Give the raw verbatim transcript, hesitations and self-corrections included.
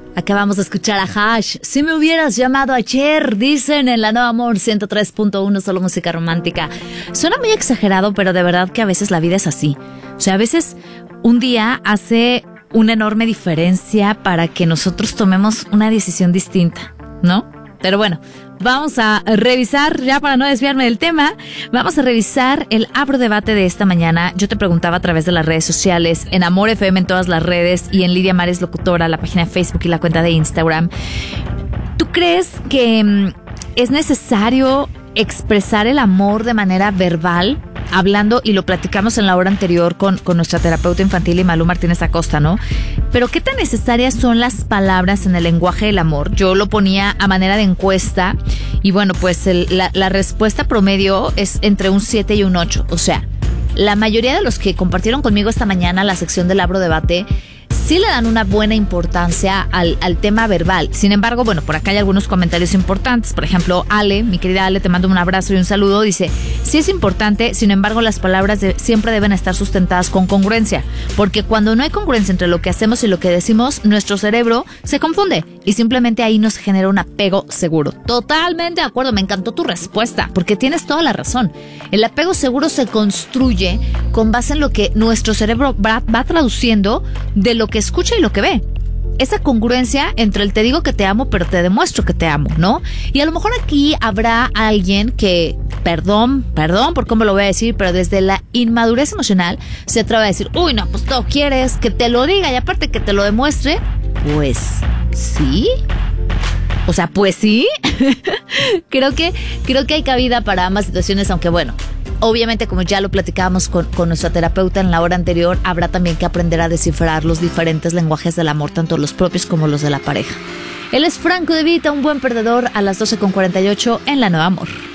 Acabamos de escuchar a Hash. Si me hubieras llamado ayer, dicen en la Nueva Amor ciento tres punto uno, solo música romántica. Suena muy exagerado, pero de verdad que a veces la vida es así. O sea, a veces un día hace una enorme diferencia para que nosotros tomemos una decisión distinta, ¿no? Pero bueno, vamos a revisar, ya para no desviarme del tema, vamos a revisar el Abro Debate de esta mañana. Yo te preguntaba a través de las redes sociales, en Amor F M en todas las redes y en Lidia Mares Locutora, la página de Facebook y la cuenta de Instagram. ¿Tú crees que es necesario expresar el amor de manera verbal? Hablando, y lo platicamos en la hora anterior con, con nuestra terapeuta infantil Imalú Martínez Acosta, ¿no? Pero ¿qué tan necesarias son las palabras en el lenguaje del amor? Yo lo ponía a manera de encuesta y bueno, pues el, la, la respuesta promedio es entre un siete y un ocho. O sea, la mayoría de los que compartieron conmigo esta mañana la sección del Abro Debate sí le dan una buena importancia al, al tema verbal. Sin embargo, bueno, por acá hay algunos comentarios importantes. Por ejemplo, Ale, mi querida Ale, te mando un abrazo y un saludo. Dice, sí es importante, sin embargo, las palabras de, siempre deben estar sustentadas con congruencia. Porque cuando no hay congruencia entre lo que hacemos y lo que decimos, nuestro cerebro se confunde. Y simplemente ahí nos genera un apego seguro. Totalmente de acuerdo, me encantó tu respuesta, porque tienes toda la razón. El apego seguro se construye con base en lo que nuestro cerebro va, va traduciendo de lo que escucha y lo que ve. Esa congruencia entre el te digo que te amo, pero te demuestro que te amo, ¿no? Y a lo mejor aquí habrá alguien que, perdón, perdón por cómo lo voy a decir, pero desde la inmadurez emocional se atreve a decir, uy, no, pues tú quieres que te lo diga y aparte que te lo demuestre. Pues, ¿sí? O sea, pues sí. creo que, creo que hay cabida para ambas situaciones, aunque bueno, obviamente, como ya lo platicábamos con, con nuestra terapeuta en la hora anterior, habrá también que aprender a descifrar los diferentes lenguajes del amor, tanto los propios como los de la pareja. Él es Franco De Vita, un buen perdedor, a las doce con cuarenta y ocho en la Nueva Amor.